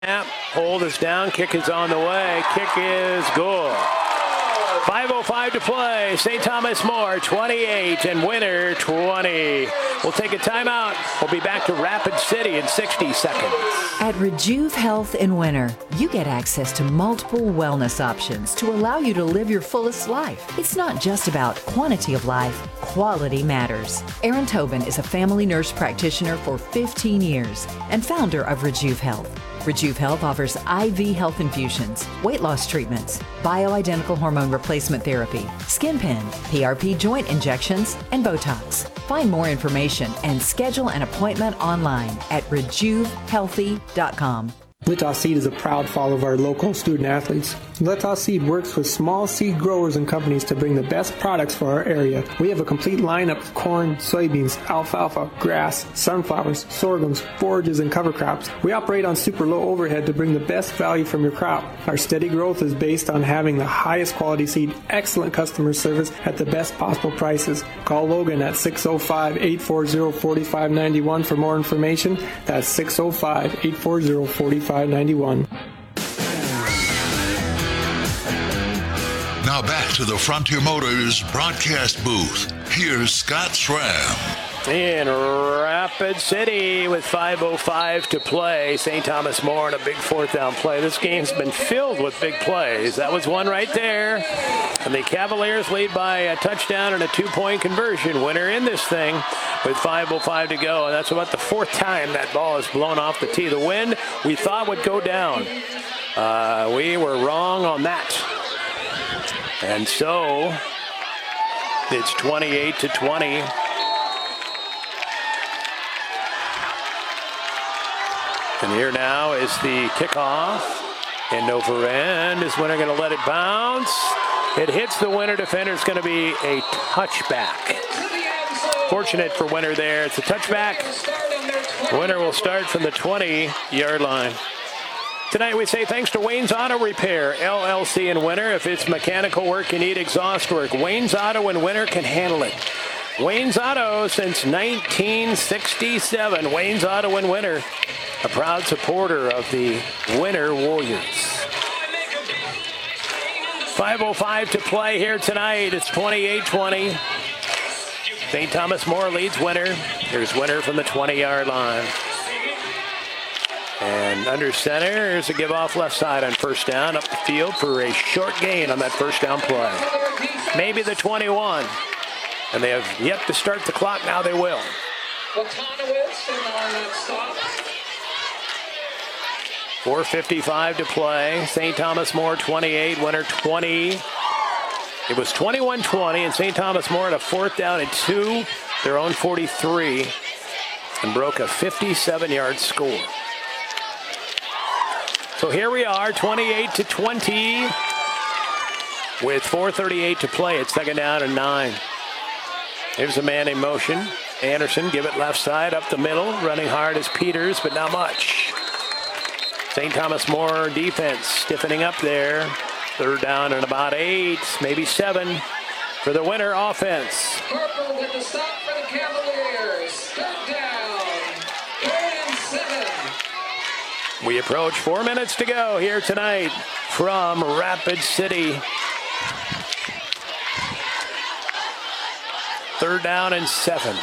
Hold is down. Kick is on the way. Kick is good. 5:05 to play. St. Thomas More 28 and Winter 20. We'll take a timeout. We'll be back to Rapid City in 60 seconds. At Rejuve Health in Winter, you get access to multiple wellness options to allow you to live your fullest life. It's not just about quantity of life. Quality matters. Erin Tobin is a family nurse practitioner for 15 years and founder of Rejuve Health. Rejuve Health offers IV health infusions, weight loss treatments, bioidentical hormone replacement therapy, skin pen, PRP joint injections, and Botox. Find more information and schedule an appointment online at rejuvehealthy.com. Litoss Seed is a proud follower of our local student athletes. Litoss Seed works with small seed growers and companies to bring the best products for our area. We have a complete lineup of corn, soybeans, alfalfa, grass, sunflowers, sorghums, forages, and cover crops. We operate on super low overhead to bring the best value from your crop. Our steady growth is based on having the highest quality seed, excellent customer service at the best possible prices. Call Logan at 605-840-4591 for more information. That's 605-840-4591. Now back to the Frontier Motors broadcast booth. Here's Scott Schramm. In Rapid City with 5:05 to play. St. Thomas More in a big fourth down play. This game's been filled with big plays. That was one right there. And the Cavaliers lead by a touchdown and a 2-point conversion. Winner in this thing with 5:05 to go. And that's about the fourth time that ball is blown off the tee. The wind we thought would go down. We were wrong on that. And so it's 28-20. And here now is the kickoff. And over end is Winter going to let it bounce. It hits the Winter defender. It's going to be a touchback. Fortunate for Winter there. It's a touchback. Winter will start from the 20-yard line. Tonight we say thanks to Wayne's Auto Repair, LLC in Winter. If it's mechanical work, you need exhaust work, Wayne's Auto in Winter can handle it. Wayne's Auto since 1967. Wayne's Auto in Winter, a proud supporter of the Winter Warriors. 5:05 to play here tonight. It's 28-20. St. Thomas More leads Winter. Here's Winter from the 20-yard line. And under center, here's a give off left side on first down, up the field for a short gain on that first down play. Maybe the 21. And they have yet to start the clock. Now they will. 4:55 to play. St. Thomas More 28, Winter 20. It was 21-20, and St. Thomas More at a fourth down and 2, their own 43, and broke a 57-yard score. So here we are, 28-20, with 4:38 to play. It's second down and 9. Here's a man in motion. Anderson, give it left side, up the middle. Running hard is Peters, but not much. St. Thomas More defense stiffening up there. Third down and about 8, maybe 7 for the Winter offense. Harper with the stop for the Cavaliers. Third down, 7. We approach 4 minutes to go here tonight from Rapid City. Third down and 7.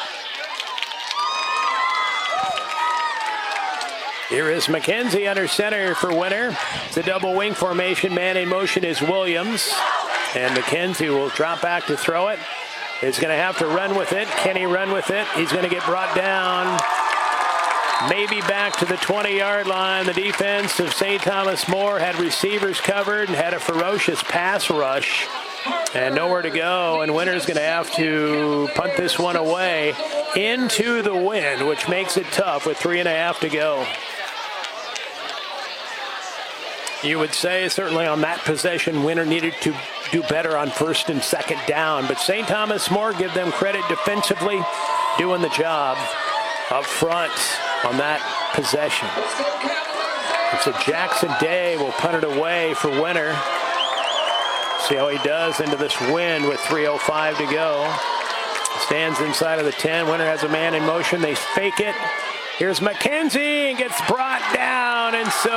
Here is McKenzie under center for Winter. It's a double wing formation. Man in motion is Williams. And McKenzie will drop back to throw it. He's going to have to run with it. Can he run with it? He's going to get brought down. Maybe back to the 20-yard line. The defense of St. Thomas More had receivers covered and had a ferocious pass rush. And nowhere to go. And Winter's going to have to punt this one away into the wind, which makes it tough with 3.5 to go. You would say certainly on that possession, Winter needed to do better on first and second down. But St. Thomas More, give them credit defensively, doing the job up front on that possession. It's a Jackson Day will punt it away for Winter. See how he does into this wind with 3:05 to go. Stands inside of the 10. Winter has a man in motion. They fake it. Here's Mackenzie and gets brought down, and so